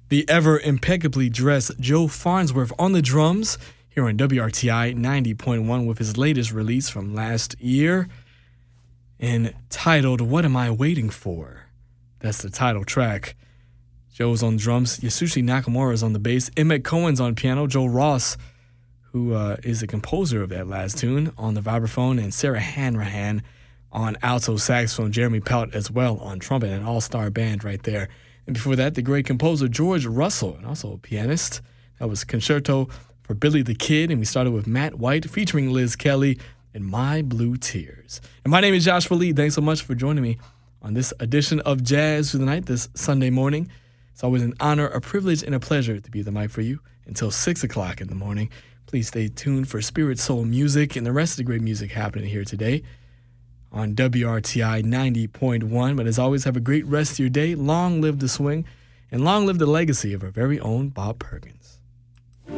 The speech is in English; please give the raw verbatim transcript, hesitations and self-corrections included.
the ever impeccably dressed Joe Farnsworth on the drums here on W R T I ninety point one with his latest release from last year entitled What Am I Waiting For? That's the title track. Joe's on drums, Yasushi Nakamura's on the bass, Emmett Cohen's on piano, Joe Ross, who uh, is the composer of that last tune, on the vibraphone, and Sarah Hanrahan on alto saxophone, Jeremy Pelt as well on trumpet, an all-star band right there. And before that, the great composer George Russell, and also a pianist. That was Concerto for Billy the Kid, and we started with Matt White featuring Liz Kelly and My Blue Tears. And my name is Joshua Lee. Thanks so much for joining me on this edition of Jazz Through the Night this Sunday morning. It's always an honor, a privilege, and a pleasure to be the mic for you until six o'clock in the morning. Please stay tuned for Spirit Soul Music and the rest of the great music happening here today on W R T I ninety point one. But as always, have a great rest of your day. Long live the swing, and long live the legacy of our very own Bob Perkins.